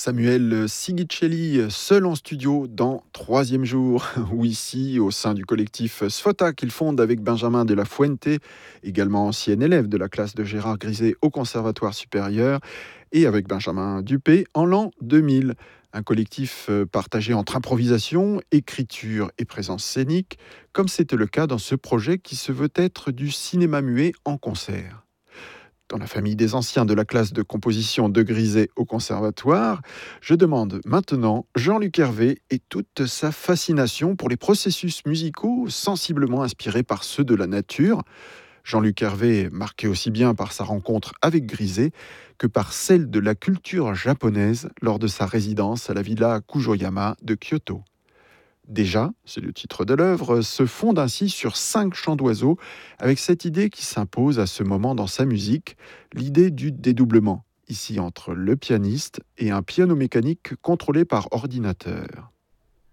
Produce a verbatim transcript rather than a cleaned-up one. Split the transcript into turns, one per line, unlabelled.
Samuel Sigicelli, seul en studio dans Troisième jour, ou ici au sein du collectif Sfota qu'il fonde avec Benjamin de la Fuente, également ancien élève de la classe de Gérard Griset au Conservatoire supérieur, et avec Benjamin Dupé en l'an deux mille. Un collectif partagé entre improvisation, écriture et présence scénique, comme c'était le cas dans ce projet qui se veut être du cinéma muet en concert. Dans la famille des anciens de la classe de composition de Griset au Conservatoire, je demande maintenant Jean-Luc Hervé et toute sa fascination pour les processus musicaux sensiblement inspirés par ceux de la nature. Jean-Luc Hervé, marqué aussi bien par sa rencontre avec Griset que par celle de la culture japonaise lors de sa résidence à la villa Kujoyama de Kyoto. Déjà, c'est le titre de l'œuvre, se fonde ainsi sur cinq chants d'oiseaux, avec cette idée qui s'impose à ce moment dans sa musique, l'idée du dédoublement, ici entre le pianiste et un piano mécanique contrôlé par ordinateur.